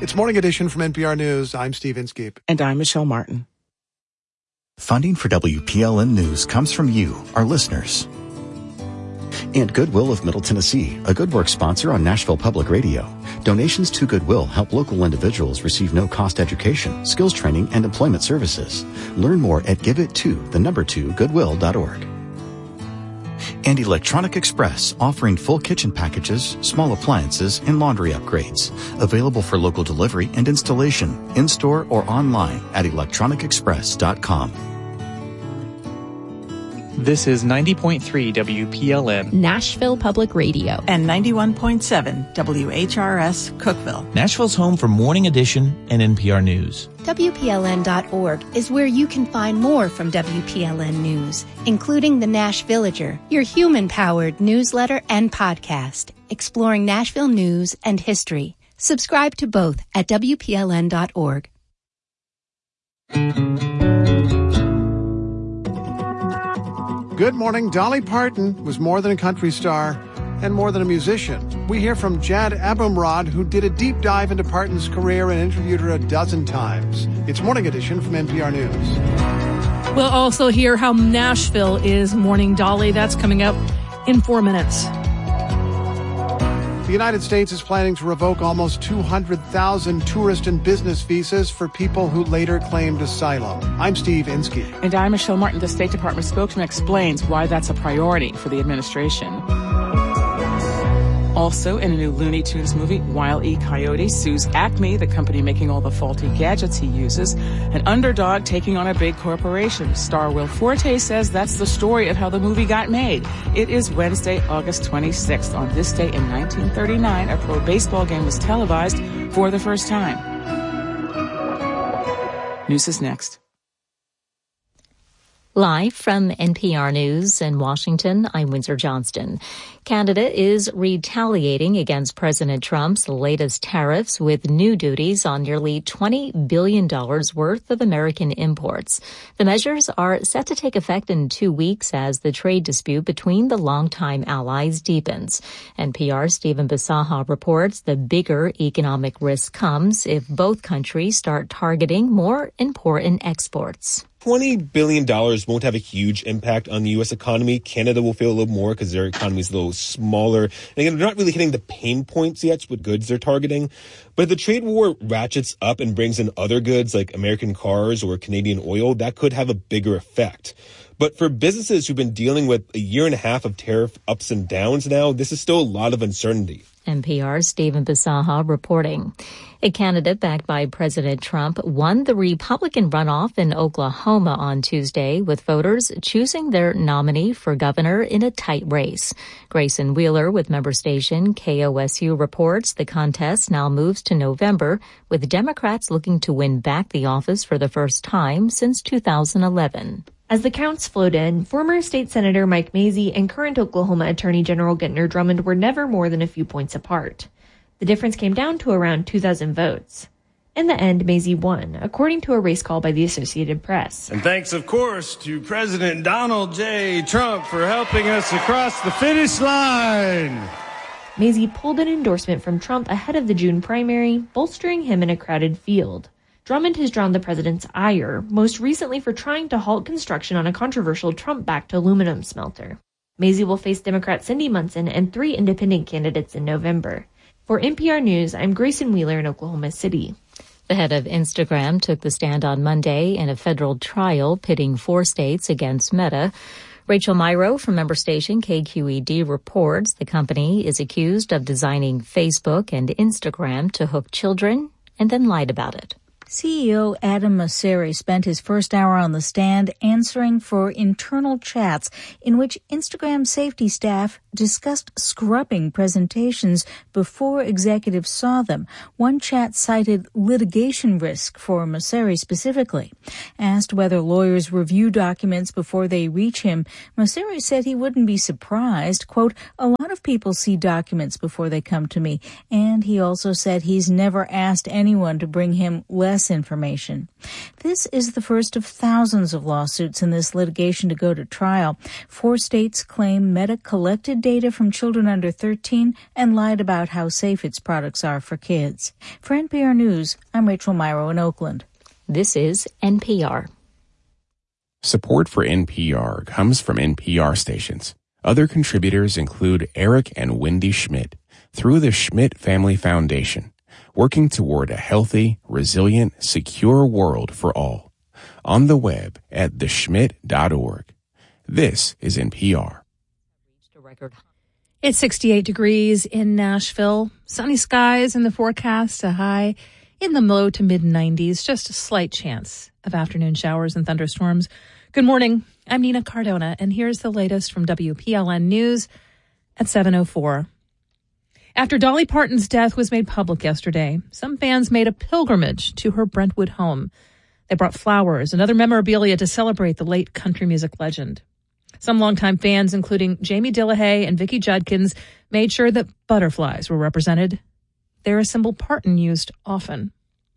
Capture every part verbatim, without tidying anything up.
It's Morning Edition from N P R News. I'm Steve Inskeep. And I'm Michelle Martin. Funding for W P L N News comes from you, our listeners. And Goodwill of Middle Tennessee, a Good Work sponsor on Nashville Public Radio. Donations to Goodwill help local individuals receive no-cost education, skills training, and employment services. Learn more at give it to the number two goodwill dot org. And Electronic Express, offering full kitchen packages, small appliances, and laundry upgrades. Available for local delivery and installation, in-store or online at electronic express dot com. This is ninety point three W P L N, Nashville Public Radio, and ninety-one point seven W H R S Cookeville, Nashville's home for Morning Edition and N P R News. W P L N dot org is where you can find more from W P L N News, including the Nash Villager, your human-powered newsletter and podcast, exploring Nashville news and history. Subscribe to both at W P L N dot org. Good morning. Dolly Parton was more than a country star and more than a musician. We hear from Jad Abumrad, who did a deep dive into Parton's career and interviewed her a dozen times. It's Morning Edition from N P R News. We'll also hear how Nashville is mourning Dolly. That's coming up in four minutes. The United States is planning to revoke almost two hundred thousand tourist and business visas for people who later claimed asylum. I'm Steve Inskeep. And I'm Michelle Martin. The State Department spokesman explains why that's a priority for the administration. Also, in a new Looney Tunes movie, Wile E. Coyote sues Acme, the company making all the faulty gadgets he uses. An underdog taking on a big corporation. Star Will Forte says that's the story of how the movie got made. It is Wednesday, August twenty-sixth. On this day in nineteen thirty-nine, a pro baseball game was televised for the first time. News is next. Live from N P R News in Washington, I'm Windsor Johnston. Canada is retaliating against President Trump's latest tariffs with new duties on nearly twenty billion dollars worth of American imports. The measures are set to take effect in two weeks as the trade dispute between the longtime allies deepens. N P R's Stephen Bisaha reports the bigger economic risk comes if both countries start targeting more important exports. twenty billion dollars won't have a huge impact on the U S economy. Canada will feel a little more because their economy is a little smaller. And again, they're not really hitting the pain points yet with goods they're targeting. But if the trade war ratchets up and brings in other goods like American cars or Canadian oil, that could have a bigger effect. But for businesses who've been dealing with a year and a half of tariff ups and downs now, this is still a lot of uncertainty. N P R's Stephen Bisaha reporting. A candidate backed by President Trump won the Republican runoff in Oklahoma on Tuesday, with voters choosing their nominee for governor in a tight race. Grayson Wheeler with member station K O S U reports the contest now moves to November, with Democrats looking to win back the office for the first time since two thousand eleven. As the counts flowed in, former State Senator Mike Mazzei and current Oklahoma Attorney General Gentner Drummond were never more than a few points apart. The difference came down to around two thousand votes. In the end, Mazzei won, according to a race call by the Associated Press. And thanks, of course, to President Donald J. Trump for helping us across the finish line. Mazzei pulled an endorsement from Trump ahead of the June primary, bolstering him in a crowded field. Drummond has drawn the president's ire, most recently for trying to halt construction on a controversial Trump-backed aluminum smelter. Mazzei will face Democrat Cindy Munson and three independent candidates in November. For N P R News, I'm Grayson Wheeler in Oklahoma City. The head of Instagram took the stand on Monday in a federal trial pitting four states against Meta. Rachel Myrow from member station K Q E D reports the company is accused of designing Facebook and Instagram to hook children and then lied about it. C E O Adam Mosseri spent his first hour on the stand answering for internal chats in which Instagram safety staff discussed scrubbing presentations before executives saw them. One chat cited litigation risk for Mosseri specifically. Asked whether lawyers review documents before they reach him, Mosseri said he wouldn't be surprised. Quote, a lot of people see documents before they come to me. And he also said he's never asked anyone to bring him less less information. This is the first of thousands of lawsuits in this litigation to go to trial. Four states claim Meta collected data from children under thirteen and lied about how safe its products are for kids. For N P R News, I'm Rachel Myrow in Oakland. This is N P R. Support for N P R comes from N P R stations. Other contributors include Eric and Wendy Schmidt through the Schmidt Family Foundation, working toward a healthy, resilient, secure world for all. On the web at the schmidt dot org. This is N P R. It's sixty-eight degrees in Nashville. Sunny skies in the forecast, a high in the low to mid nineties. Just a slight chance of afternoon showers and thunderstorms. Good morning. I'm Nina Cardona, and here's the latest from W P L N News at seven oh four. After Dolly Parton's death was made public yesterday, some fans made a pilgrimage to her Brentwood home. They brought flowers and other memorabilia to celebrate the late country music legend. Some longtime fans, including Jamie Dillahay and Vicki Judkins, made sure that butterflies were represented. They're a symbol Parton used often.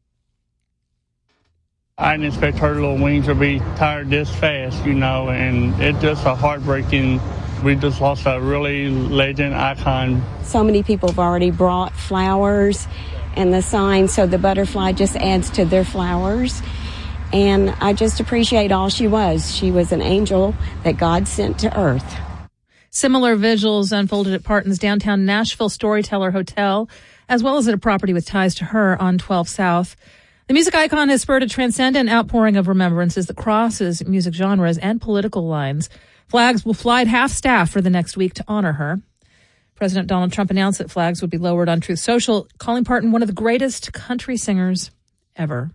I didn't expect her little wings to be tired this fast, you know, and it's just a heartbreaking. We just lost a really legend icon. So many people have already brought flowers and the sign, so the butterfly just adds to their flowers. And I just appreciate all she was. She was an angel that God sent to earth. Similar vigils unfolded at Parton's downtown Nashville Storyteller Hotel, as well as at a property with ties to her on twelve South. The music icon has spurred a transcendent outpouring of remembrances that crosses music genres and political lines. Flags will fly at half-staff for the next week to honor her. President Donald Trump announced that flags would be lowered on Truth Social, calling Parton one of the greatest country singers ever.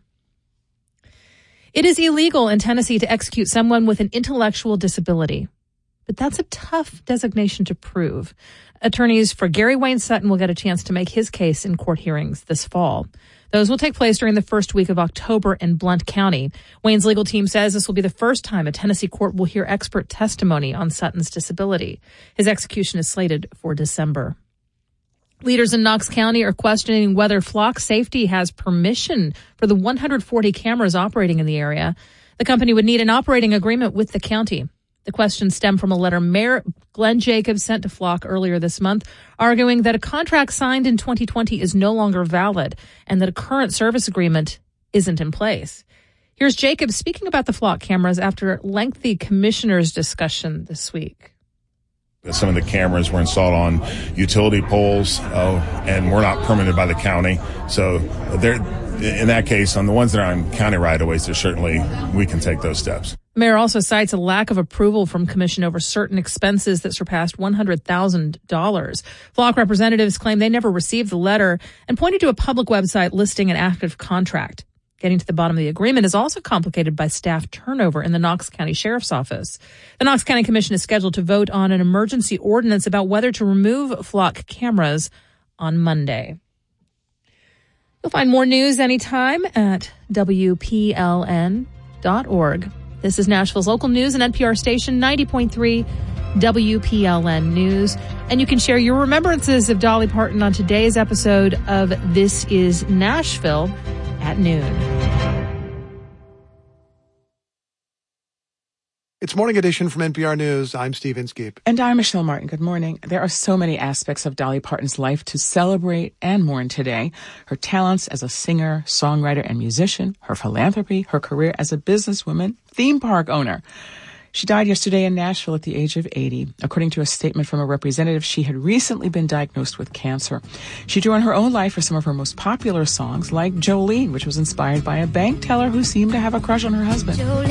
It is illegal in Tennessee to execute someone with an intellectual disability, but that's a tough designation to prove. Attorneys for Gary Wayne Sutton will get a chance to make his case in court hearings this fall. Those will take place during the first week of October in Blount County. Wayne's legal team says this will be the first time a Tennessee court will hear expert testimony on Sutton's disability. His execution is slated for December. Leaders in Knox County are questioning whether Flock Safety has permission for the one hundred forty cameras operating in the area. The company would need an operating agreement with the county. The questions stem from a letter Mayor Glenn Jacobs sent to Flock earlier this month, arguing that a contract signed in twenty twenty is no longer valid and that a current service agreement isn't in place. Here's Jacobs speaking about the Flock cameras after lengthy commissioners' discussion this week. Some of the cameras were installed on utility poles, uh, and were not permitted by the county. So they're, in that case, on the ones that are on county right-of-ways, there's certainly, we can take those steps. The mayor also cites a lack of approval from commission over certain expenses that surpassed one hundred thousand dollars. Flock representatives claim they never received the letter and pointed to a public website listing an active contract. Getting to the bottom of the agreement is also complicated by staff turnover in the Knox County Sheriff's Office. The Knox County Commission is scheduled to vote on an emergency ordinance about whether to remove Flock cameras on Monday. You'll find more news anytime at W P L N dot org. This is Nashville's local news and N P R station ninety point three W P L N News. And you can share your remembrances of Dolly Parton on today's episode of This is Nashville at noon. It's Morning Edition from N P R News. I'm Steve Inskeep. And I'm Michelle Martin. Good morning. There are so many aspects of Dolly Parton's life to celebrate and mourn today. Her talents as a singer, songwriter, and musician, her philanthropy, her career as a businesswoman, theme park owner. She died yesterday in Nashville at the age of eighty. According to a statement from a representative, she had recently been diagnosed with cancer. She drew on her own life for some of her most popular songs, like Jolene, which was inspired by a bank teller who seemed to have a crush on her husband. Jolene.